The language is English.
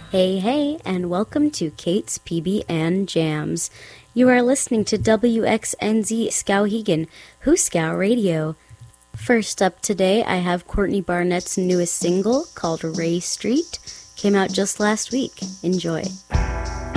Hey, hey, and welcome to Kate's PBN Jams. You are listening to WXNZ Skowhegan, Hooskow Radio. First up today, I have Courtney Barnett's newest single called Ray Street. Came out just last week. Enjoy.